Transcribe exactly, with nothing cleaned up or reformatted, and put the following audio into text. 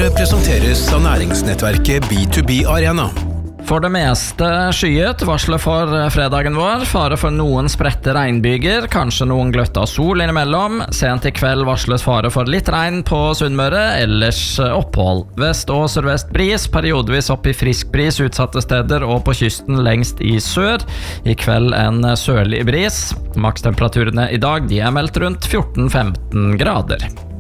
presenteres av næringsnettverket B to B Arena. For det meste skyet varsler for fredagen vår. Fare for noen spredte regnbyger, kanskje noen gløtt av sol innimellom. Sent i kveld varsles fare for litt regn på Sunnmøre, ellers opphold. Vest- og sørvest bris, periodevis opp i frisk bris utsatte steder og på kysten lengst i sør. I kveld en sørlig bris. Makstemperaturene i dag de er meldt rundt fjorten til femten grader.